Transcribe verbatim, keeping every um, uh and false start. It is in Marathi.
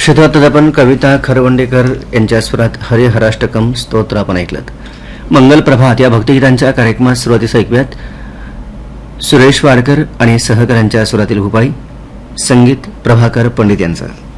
श्रोते, आपण कविता खरवंडेकर यांच्या स्वरात हरिहराष्टकम स्तोत्र आपण ऐकलं. मंगल प्रभात या भक्तिगीतांच्या कार्यक्रमात सुरुवातीस ऐकूयात सुरेश वाडकर आणि सहकाऱ्यांच्या स्वरातील भूपाई, संगीत प्रभाकर पंडित यांचं.